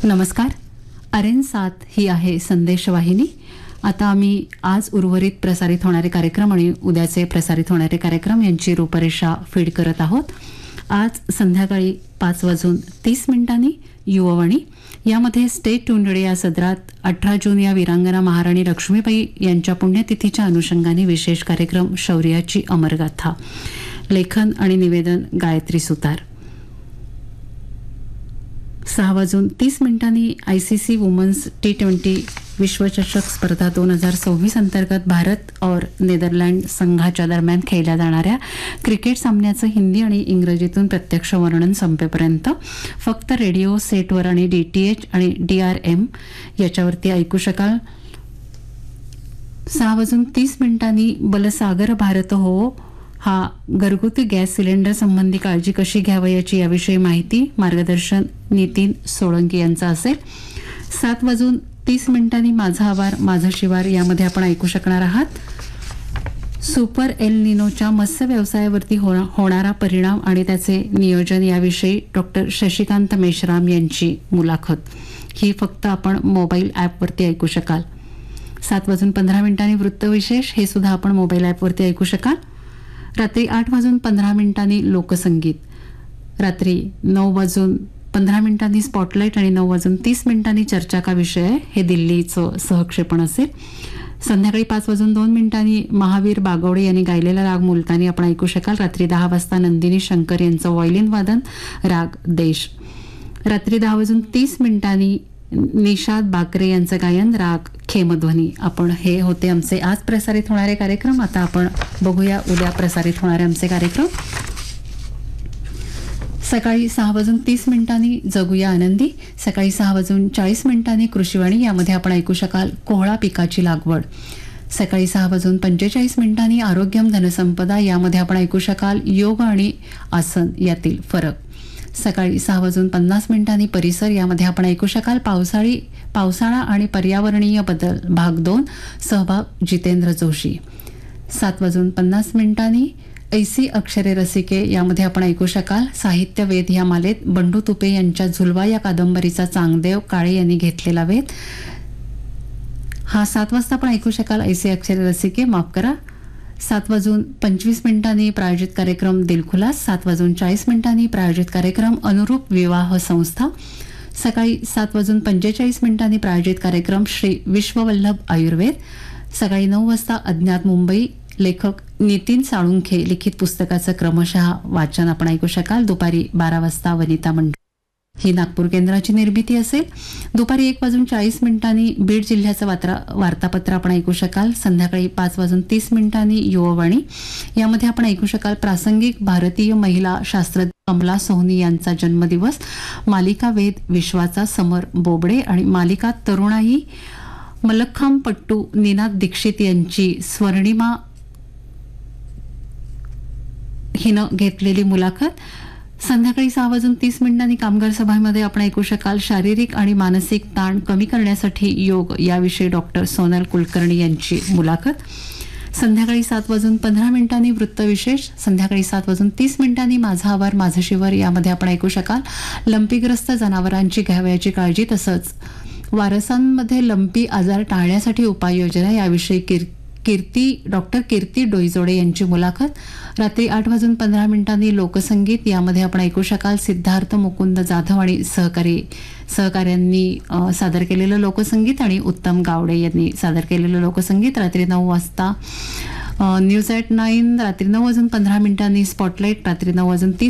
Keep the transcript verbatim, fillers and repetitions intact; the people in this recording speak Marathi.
नमस्कार. अरेन सात ही आहे संदेश वाहिनी. आता आम्ही आज उर्वरित प्रसारित होणारे कार्यक्रम आणि उद्याचे प्रसारित होणारे कार्यक्रम यांची रूपरेषा फीड करत आहोत. आज संध्याकाळी पाच वाजून तीस मिनिटांनी युववाणी यामध्ये स्टे ट्यून्ड या सदरात अठरा जून या वीरांगना महाराणी लक्ष्मीबाई यांच्या पुण्यतिथीच्या अनुषंगाने विशेष कार्यक्रम शौर्याची अमरगाथा. लेखन आणि निवेदन गायत्री सुतार. सहा वाजून तीस मिनिटांनी I C C women's T twenty विश्वचषक स्पर्धा दोन हजार सव्वीस अंतर्गत भारत और नेदरलँड संघाच्या दरम्यान खेळल्या जाणाऱ्या क्रिकेट सामन्याचं हिंदी आणि इंग्रजीतून प्रत्यक्ष वर्णन संपेपर्यंत फक्त रेडिओ सेटवर आणि डी टी एच आणि डी आर एम याच्यावरती ऐकू शकाल. सहा वाजून तीस मिनिटांनी बलसागर भारत हो हा घरगुती गॅस सिलेंडर संबंधी काळजी कशी घ्यावयाची याविषयी माहिती मार्गदर्शन नितीन सोळंकी यांचं असेल. सात वाजून तीस मिनिटांनी माझा आवार माझं शिवार यामध्ये आपण ऐकू शकणार आहात सुपर एल निनोच्या मत्स्य व्यवसायावरती हो होणारा परिणाम आणि त्याचे नियोजन याविषयी डॉक्टर शशिकांत मेश्राम यांची मुलाखत. ही फक्त आपण मोबाईल ॲपवरती ऐकू शकाल. सात वाजून पंधरा मिनिटांनी वृत्तविशेष हे सुद्धा आपण मोबाईल ॲपवरती ऐकू शकाल. रात्री आठ वाजून पंधरा मिनिटांनी लोकसंगीत. रात्री नऊ वाजून पंधरा मिनिटांनी स्पॉटलाईट आणि नऊ वाजून तीस मिनिटांनी चर्चा का विषय हे दिल्लीचं सहक्षेपण असेल. संध्याकाळी पाच वाजून दोन मिनिटांनी महावीर बागवडे यांनी गायलेला राग मुलतानी आपण ऐकू शकाल. रात्री दहा वाजता नंदिनी शंकर यांचं व्हायोलिन वादन राग देश. रात्री दहा वाजून तीस मिनिटांनी निषाद बाकरे यांचं गायन राग खेमध्वनी. आपण हे होते आमचे आज प्रसारित होणारे कार्यक्रम. आता आपण बघूया उद्या प्रसारित होणारे आमचे कार्यक्रम. सकाळी सहा वाजून तीस मिनिटांनी जगूया आनंदी. सकाळी सहा वाजून चाळीस मिनिटांनी कृषीवाणी यामध्ये आपण ऐकू शकाल कोहळा पिकाची लागवड. सकाळी सहा वाजून पंचेचाळीस मिनिटांनी आरोग्यम धनसंपदा यामध्ये आपण ऐकू शकाल योग आणि आसन यातील फरक. सकाळी सहा वाजून पन्नास मिनिटांनी परिसर यामध्ये आपण ऐकू शकाल पावसाळी पावसाळा आणि पर्यावरणीय बदल भाग दोन सहभाग जितेंद्र जोशी. सात वाजून पन्नास मिनिटांनी ऐसी अक्षरे रसिके यामध्ये आपण ऐकू शकाल साहित्य वेध या मालेत बंडू तुपे यांच्या झुलवा या कादंबरीचा चांगदेव काळे यांनी घेतलेला वेध. हा सात वाजता आपण ऐकू शकाल ऐसी अक्षरे रसिके माफ करा. सात वाजून पंचवीस मिनिटांनी प्रायोजित कार्यक्रम दिलखुलास. सात वाजून चाळीस मिनिटांनी प्रायोजित कार्यक्रम अनुरूप विवाह संस्था. सकाळी सात वाजून पंचेचाळीस मिनिटांनी प्रायोजित कार्यक्रम श्री विश्ववल्लभ आयुर्वेद. सकाळी नऊ वाजता अज्ञात मुंबई लेखक नितीन साळुंखे लिखित पुस्तकाचं क्रमशः वाचन आपण ऐकू शकाल. दुपारी बारा वाजता वनिता मंडळ ही नागपूर केंद्राची निर्मिती असेल. दुपारी एक वाजून चाळीस मिनिटांनी बीड जिल्ह्याचं वार्ता वार्तापत्र आपण ऐकू शकाल. संध्याकाळी पाच वाजून तीस मिनिटांनी युववाणी यामध्ये आपण ऐकू शकाल प्रासंगिक भारतीय महिला शास्त्रज्ञ कमला सोहनी यांचा जन्मदिवस. मालिका वेद विश्वाचा समर बोबडे आणि मालिका तरुणाई मलखांपट्टू निनाद दीक्षित यांची स्वर्णिमा हिनं घेतलेली मुलाखत. संध्याकाळी सहा वाजून तीस मिनिटांनी कामगार सभामध्ये आपण ऐकू शकाल शारीरिक आणि मानसिक ताण कमी करण्यासाठी योग याविषयी डॉक्टर सोनल कुलकर्णी यांची मुलाखत. संध्याकाळी सात वाजून पंधरा मिनिटांनी वृत्तविशेष. संध्याकाळी सात वाजून तीस मिनिटांनी माझा आवार माझं शिवर यामध्ये आपण ऐकू शकाल लंपीग्रस्त जनावरांची घ्यावयाची काळजी तसंच वारसांमध्ये लंपी आजार टाळण्यासाठी उपाययोजना याविषयी किर कीर्ती डॉक्टर कीर्ती डोईजोडे यांची मुलाखत. रात्री आठ वाजून पंधरा मिनिटांनी लोकसंगीत यामध्ये आपण ऐकू शकाल सिद्धार्थ मुकुंद जाधव आणि सहकारी सहकाऱ्यांनी सादर केलेलं लोकसंगीत आणि उत्तम गावडे यांनी सादर केलेलं लोकसंगीत. रात्री नऊ वाजता न्यूज ॲट नाईन. रात्री नऊ वाजून पंधरा मिनिटांनी स्पॉटलाईट. रात्री नऊ वाजून तीस